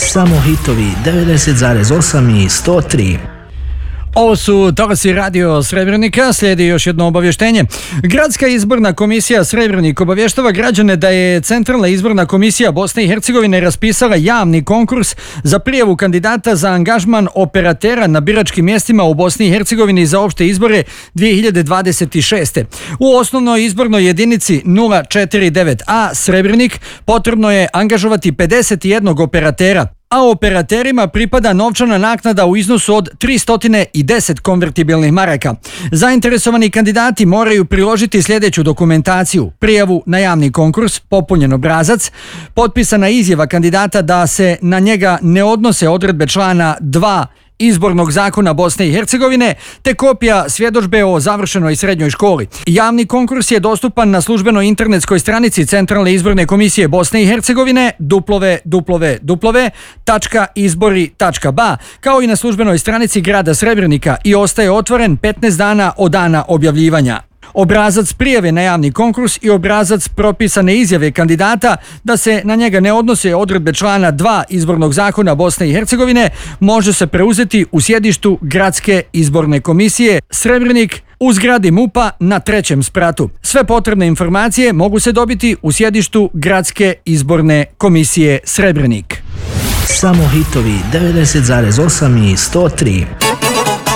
Samo hitovi 90,8 i 103. Ovo su talasi Radio Srebrenika, slijedi još jedno obavještenje. Gradska izborna komisija Srebrenik obavještava građane da je Centralna izborna komisija Bosne i Hercegovine raspisala javni konkurs za prijavu kandidata za angažman operatera na biračkim mjestima u Bosni i Hercegovini za opšte izbore 2026. U osnovnoj izbornoj jedinici 049A Srebrenik potrebno je angažovati 51 operatera, a operaterima pripada novčana naknada u iznosu od 310 konvertibilnih maraka. Zainteresovani kandidati moraju priložiti sljedeću dokumentaciju: prijavu na javni konkurs, popunjen obrazac, potpisana izjava kandidata da se na njega ne odnose odredbe člana 2 Izbornog zakona Bosne i Hercegovine, te kopija svjedodžbe o završenoj srednjoj školi. Javni konkurs je dostupan na službenoj internetskoj stranici Centralne izborne komisije Bosne i Hercegovine www.izbori.ba, kao i na službenoj stranici grada Srebrenika, i ostaje otvoren 15 dana od dana objavljivanja. Obrazac prijave na javni konkurs i obrazac propisane izjave kandidata da se na njega ne odnose odredbe člana 2 Izbornog zakona Bosne i Hercegovine može se preuzeti u sjedištu Gradske izborne komisije Srebrenik u zgradi MUP-a na 3. spratu. Sve potrebne informacije mogu se dobiti u sjedištu Gradske izborne komisije Srebrenik. Samo hitovi 90,8 i 103.